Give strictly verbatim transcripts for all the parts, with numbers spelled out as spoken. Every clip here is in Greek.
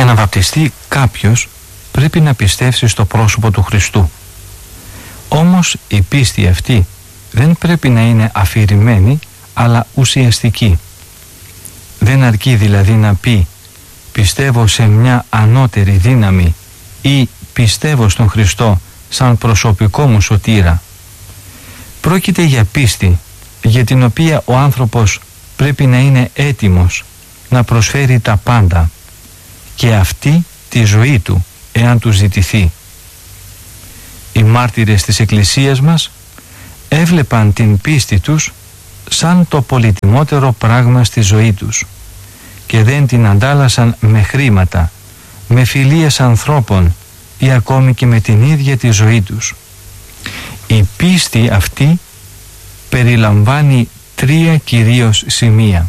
Για να βαπτιστεί κάποιος πρέπει να πιστεύσει στο πρόσωπο του Χριστού. Όμως η πίστη αυτή δεν πρέπει να είναι αφηρημένη, αλλά ουσιαστική. Δεν αρκεί δηλαδή να πει πιστεύω σε μια ανώτερη δύναμη ή πιστεύω στον Χριστό σαν προσωπικό μου σωτήρα. Πρόκειται για πίστη για την οποία ο άνθρωπος πρέπει να είναι έτοιμος να προσφέρει τα πάντα και αυτή τη ζωή του εάν του ζητηθεί. Οι μάρτυρες της Εκκλησίας μας έβλεπαν την πίστη τους σαν το πολυτιμότερο πράγμα στη ζωή τους και δεν την αντάλλασαν με χρήματα, με φιλίες ανθρώπων ή ακόμη και με την ίδια τη ζωή τους. Η πίστη αυτή περιλαμβάνει τρία κυρίως σημεία: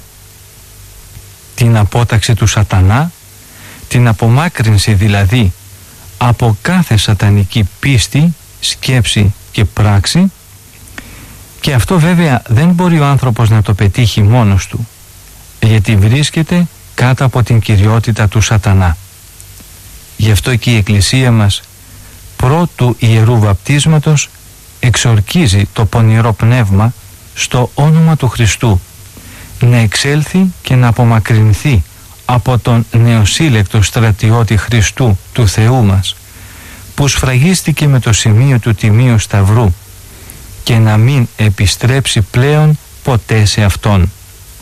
την απόταξη του σατανά, την απομάκρυνση δηλαδή από κάθε σατανική πίστη, σκέψη και πράξη, και αυτό βέβαια δεν μπορεί ο άνθρωπος να το πετύχει μόνος του, γιατί βρίσκεται κάτω από την κυριότητα του σατανά. Γι' αυτό και η Εκκλησία μας πρώτου ιερού βαπτίσματος εξορκίζει το πονηρό πνεύμα στο όνομα του Χριστού να εξέλθει και να απομακρυνθεί από τον νεοσύλλεκτο στρατιώτη Χριστού του Θεού μας, που σφραγίστηκε με το σημείο του Τιμίου Σταυρού, και να μην επιστρέψει πλέον ποτέ σε Αυτόν.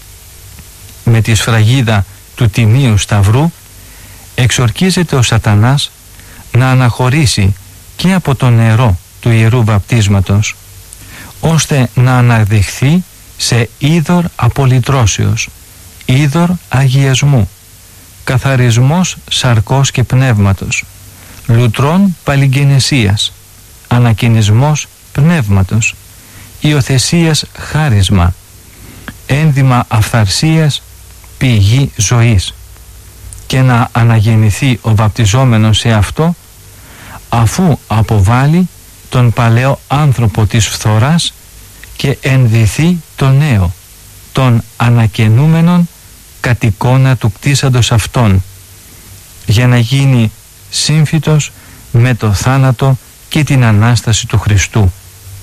Με τη σφραγίδα του Τιμίου Σταυρού εξορκίζεται ο σατανάς να αναχωρήσει και από το νερό του Ιερού Βαπτίσματος, ώστε να αναδειχθεί σε είδωρ απολυτρώσεως, είδωρ αγιασμού, καθαρισμός σαρκός και πνεύματος, λουτρών παλιγγενεσίας, ανακαινισμός πνεύματος, υιοθεσίας χάρισμα, ένδυμα αυθαρσίας, πηγή ζωής, και να αναγεννηθεί ο βαπτιζόμενος σε αυτό, αφού αποβάλει τον παλαιό άνθρωπο της φθοράς και ενδυθεί το νέο, τον ανακαινούμενον κατ' εικόνα του κτίσαντος αυτόν, για να γίνει σύμφυτος με το θάνατο και την Ανάσταση του Χριστού.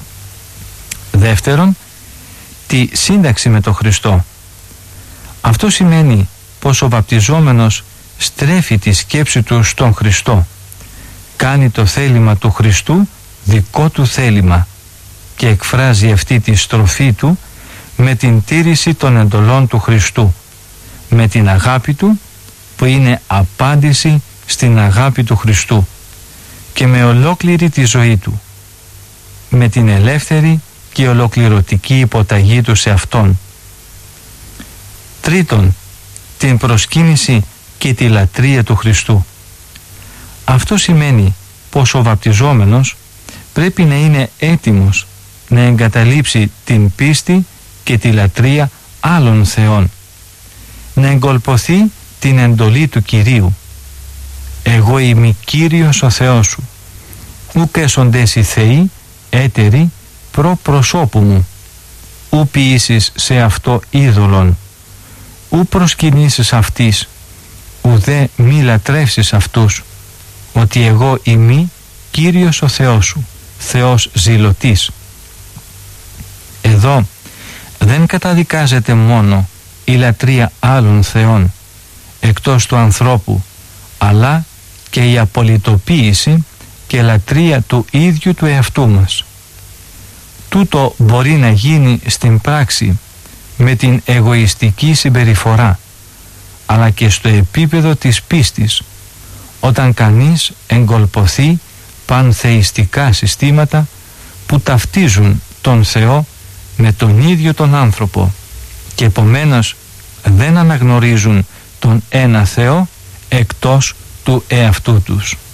Δεύτερον, τη σύνταξη με τον Χριστό. Αυτό σημαίνει πως ο βαπτιζόμενος στρέφει τη σκέψη του στον Χριστό, κάνει το θέλημα του Χριστού δικό του θέλημα και εκφράζει αυτή τη στροφή του με την τήρηση των εντολών του Χριστού, με την αγάπη του που είναι απάντηση στην αγάπη του Χριστού, και με ολόκληρη τη ζωή του, με την ελεύθερη και ολοκληρωτική υποταγή του σε Αυτόν. Τρίτον, την προσκύνηση και τη λατρεία του Χριστού. Αυτό σημαίνει πως ο βαπτιζόμενος πρέπει να είναι έτοιμος να εγκαταλείψει την πίστη και τη λατρεία άλλων θεών, να εγκολποθεί την εντολή του Κυρίου: «Εγώ είμαι Κύριος ο Θεός σου, ουκ έσοντες οι θεοί έτεροι προ προσώπου μου, ου ποιήσεις σε αυτό είδωλον, ου προσκυνήσεις αυτής, ουδέ μη λατρεύσεις αυτούς, ότι εγώ είμαι Κύριος ο Θεός σου, Θεός ζηλωτής». Εδώ δεν καταδικάζεται μόνο η λατρεία άλλων θεών εκτός του ανθρώπου, αλλά και η απολυτοποίηση και λατρεία του ίδιου του εαυτού μας. Τούτο μπορεί να γίνει στην πράξη με την εγωιστική συμπεριφορά, αλλά και στο επίπεδο της πίστης, όταν κανείς εγκολποθεί πανθεϊστικά συστήματα που ταυτίζουν τον Θεό με τον ίδιο τον άνθρωπο και επομένως δεν αναγνωρίζουν τον ένα Θεό εκτός του εαυτού τους.